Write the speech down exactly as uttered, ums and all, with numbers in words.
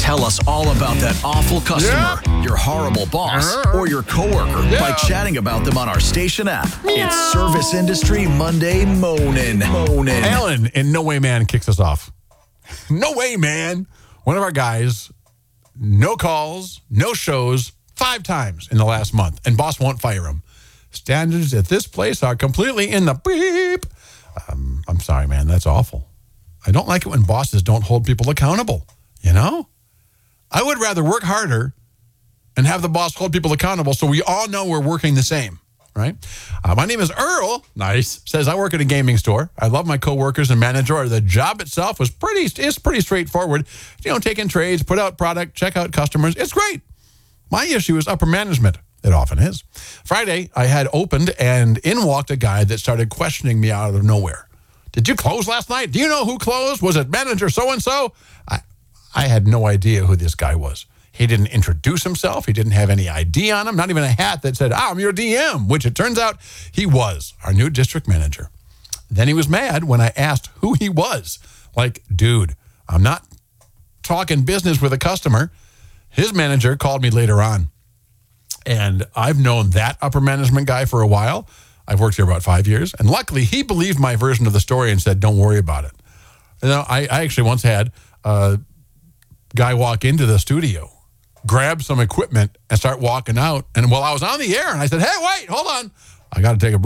Tell us all about that awful customer, Yeah. your horrible boss, or your coworker Yeah. by chatting about them on our station app. It's Service Industry Monday Moanin'. Moanin'. Alan in No Way Man kicks us off. No Way Man. One of our guys, no calls, no shows, five times in the last month, and boss won't fire him. Standards at this place are completely in the beep. Um, I'm sorry, man. That's awful. I don't like it when bosses don't hold people accountable, you know? I would rather work harder and have the boss hold people accountable so we all know we're working the same, right? Uh, my name is Earl. Nice. Says I work at a gaming store. I love my coworkers and manager. The job itself was pretty is pretty straightforward. You know, take in trades, put out product, check out customers. It's great. My issue is upper management. It often is. Friday, I had opened, and in walked a guy that started questioning me out of nowhere. Did you close last night? Do you know who closed? Was it manager so-and-so? I, I had no idea who this guy was. He didn't introduce himself. He didn't have any I D on him, not even a hat that said, oh, I'm your D M, which it turns out he was our new district manager. Then he was mad when I asked who he was. Like, dude, I'm not talking business with a customer. His manager called me later on. And I've known that upper management guy for a while. I've worked here about five years. And luckily, he believed my version of the story and said, don't worry about it. You know, I, I actually once had a guy walk into the studio, grab some equipment, and start walking out. And while I was on the air, and I said, hey, wait, hold on. I got to take a break.